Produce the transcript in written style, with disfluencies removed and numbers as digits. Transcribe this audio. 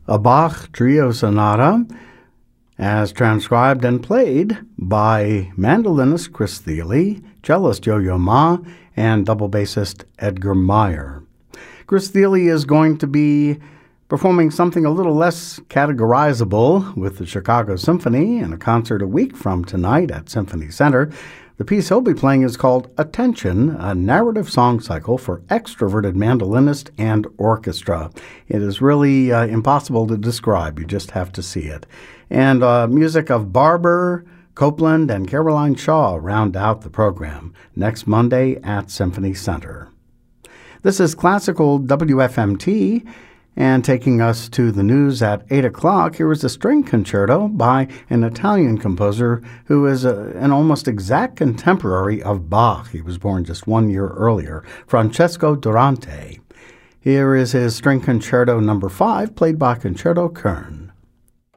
a Bach Trio Sonata, as transcribed and played by mandolinist Chris Thile, cellist Yo-Yo Ma, and double bassist Edgar Meyer. Chris Thile is going to be performing something a little less categorizable with the Chicago Symphony in a concert a week from tonight at Symphony Center. The piece he'll be playing is called Attention, a narrative song cycle for extroverted mandolinist and orchestra. It is really impossible to describe. You just have to see it. And music of Barber, Copeland, and Caroline Shaw round out the program next Monday at Symphony Center. This is Classical WFMT. And taking us to the news at 8 o'clock, here is a string concerto by an Italian composer who is an almost exact contemporary of Bach. He was born just 1 year earlier, Francesco Durante. Here is his string concerto number 5, played by Concerto Kern.